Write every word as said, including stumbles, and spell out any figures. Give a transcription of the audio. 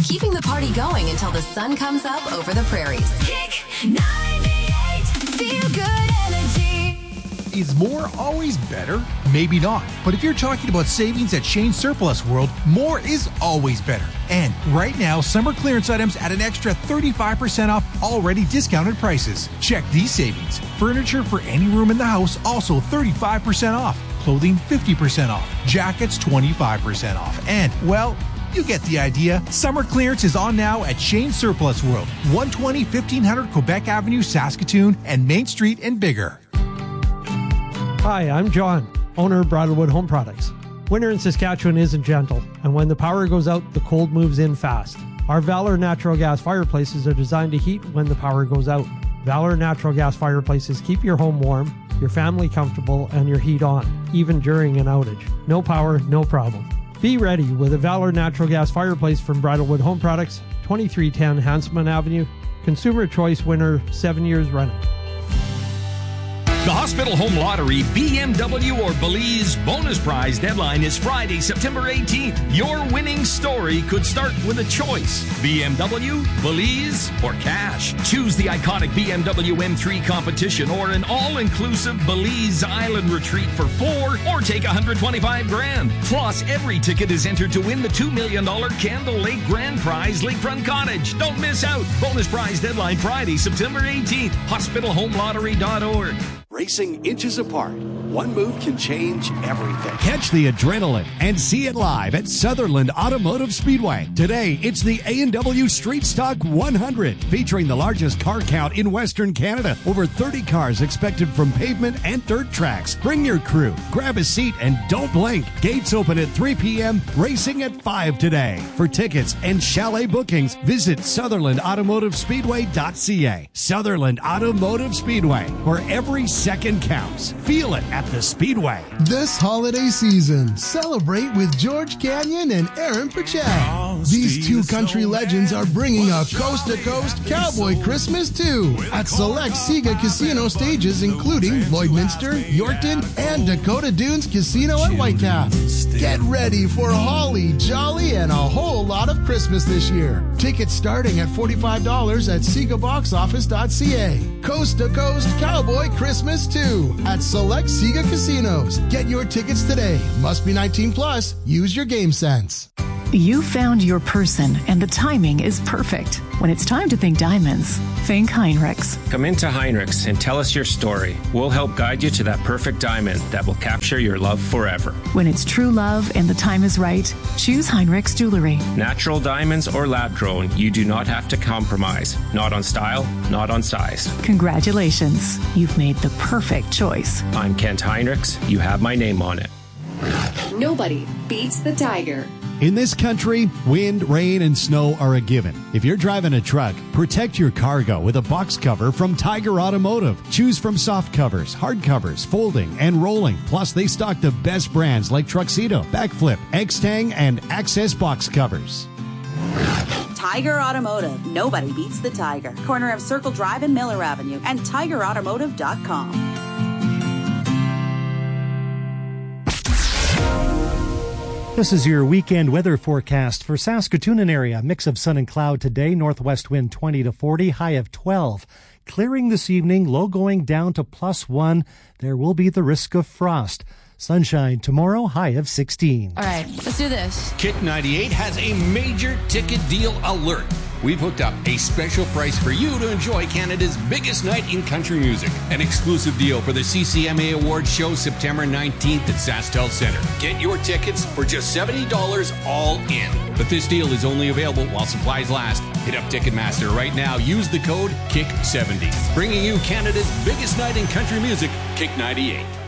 keeping the party going until the sun comes up over the prairies. Kick ninety-eight. Feel good energy. Is more always better? Maybe not. But if you're talking about savings at Shane Surplus World, more is always better. And right now, summer clearance items at an extra thirty-five percent off already discounted prices. Check these savings. Furniture for any room in the house, also thirty-five percent off. Clothing, fifty percent off. Jackets, twenty-five percent off. And, well, you get the idea. Summer clearance is on now at Shane Surplus World, one twenty fifteen hundred Quebec Avenue, Saskatoon, and Main Street in Bigger. Hi, I'm John, owner of Bridlewood Home Products. Winter in Saskatchewan isn't gentle, and when the power goes out, the cold moves in fast. Our Valor natural gas fireplaces are designed to heat when the power goes out. Valor natural gas fireplaces keep your home warm, your family comfortable, and your heat on, even during an outage. No power, no problem. Be ready with a Valor natural gas fireplace from Bridlewood Home Products, twenty-three ten Hanselman Avenue. Consumer Choice winner, seven years running. The Hospital Home Lottery B M W or Belize bonus prize deadline is Friday, September eighteenth. Your winning story could start with a choice. B M W, Belize, or cash. Choose the iconic B M W M three competition or an all-inclusive Belize Island retreat for four or take one hundred twenty-five grand. Plus, every ticket is entered to win the two million dollars Candle Lake Grand Prize Lakefront Cottage. Don't miss out. Bonus prize deadline Friday, September eighteenth. hospital home lottery dot org. Racing inches apart. One move can change everything. Catch the adrenaline and see it live at Sutherland Automotive Speedway. Today, it's the A and W Street Stock one hundred, featuring the largest car count in Western Canada. Over thirty cars expected from pavement and dirt tracks. Bring your crew, grab a seat, and don't blink. Gates open at three p.m., racing at five today. For tickets and chalet bookings, visit sutherland automotive speedway dot c a. Sutherland Automotive Speedway, where every second counts. Feel it at the Speedway. This holiday season, celebrate with George Canyon and Aaron Pachette. These two country legends are bringing a coast-to-coast cowboy Christmas too at select Sega Casino stages, including Lloydminster, Yorkton, and Dakota Dunes Casino at Whitecap. Get ready for holly, jolly, and a whole lot of Christmas this year. Tickets starting at forty-five dollars at sega box office dot c a. Coast-to-coast cowboy Christmas too at select Sega Casinos. Get your tickets today. Must be nineteen plus. Use your game sense. You found your person, and the timing is perfect. When it's time to think diamonds, think Heinrichs. Come into Heinrichs and tell us your story. We'll help guide you to that perfect diamond that will capture your love forever. When it's true love and the time is right, choose Heinrichs Jewelry. Natural diamonds or lab-grown, you do not have to compromise. Not on style, not on size. Congratulations. You've made the perfect choice. I'm Kent Heinrichs. You have my name on it. Nobody beats the Tiger. In this country, wind, rain, and snow are a given. If you're driving a truck, protect your cargo with a box cover from Tiger Automotive. Choose from soft covers, hard covers, folding, and rolling. Plus, they stock the best brands like Truxedo, Backflip, X-Tang, and Access box covers. Tiger Automotive. Nobody beats the Tiger. Corner of Circle Drive and Miller Avenue and tiger automotive dot com. This is your weekend weather forecast for Saskatoon and area. Mix of sun and cloud today. Northwest wind twenty to forty, high of twelve. Clearing this evening, low going down to plus one. There will be the risk of frost. Sunshine tomorrow, high of sixteen. All right, let's do this. Kick ninety-eight has a major ticket deal alert. We've hooked up a special price for you to enjoy Canada's biggest night in country music. An exclusive deal for the C C M A Awards show September nineteenth at SaskTel Centre. Get your tickets for just seventy dollars all in. But this deal is only available while supplies last. Hit up Ticketmaster right now. Use the code Kick seventy. Bringing you Canada's biggest night in country music, Kick ninety-eight.